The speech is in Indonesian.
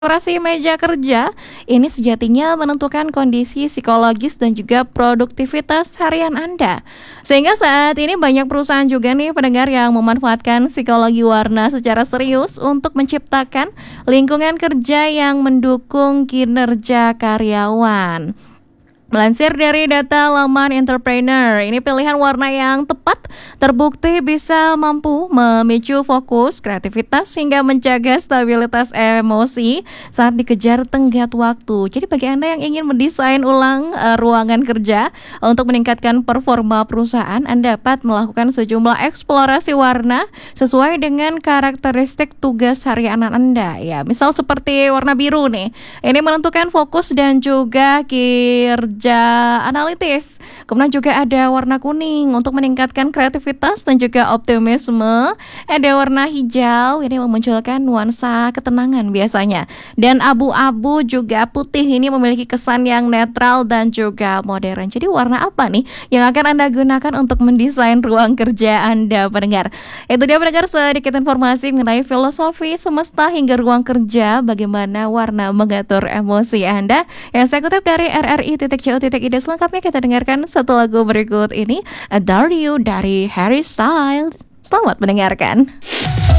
Eksplorasi meja kerja ini sejatinya menentukan kondisi psikologis dan juga produktivitas harian Anda. Sehingga saat ini banyak perusahaan juga nih pendengar yang memanfaatkan psikologi warna secara serius untuk menciptakan lingkungan kerja yang mendukung kinerja karyawan. Melansir dari data laman Entrepreneur, ini pilihan warna yang tepat terbukti bisa mampu memicu fokus, kreativitas, hingga menjaga stabilitas emosi saat dikejar tenggat waktu. Jadi bagi Anda yang ingin mendesain ulang ruangan kerja untuk meningkatkan performa perusahaan, Anda dapat melakukan sejumlah eksplorasi warna sesuai dengan karakteristik tugas harian Anda. Ya, misal seperti warna biru nih, ini menentukan fokus dan juga kinerja analitis. Kemudian juga ada warna kuning untuk meningkatkan kreativitas dan juga optimisme. Ada warna hijau, ini memunculkan nuansa ketenangan biasanya. Dan abu-abu juga putih, ini memiliki kesan yang netral dan juga modern. Jadi warna apa nih yang akan Anda gunakan untuk mendesain ruang kerja Anda, pendengar? Itu dia pendengar, sedikit informasi mengenai filosofi semesta hingga ruang kerja, bagaimana warna mengatur emosi Anda, yang saya kutip dari RRI.co.id. Selengkapnya kita dengarkan satu lagu berikut ini, Adore You dari Harry Styles. Selamat mendengarkan.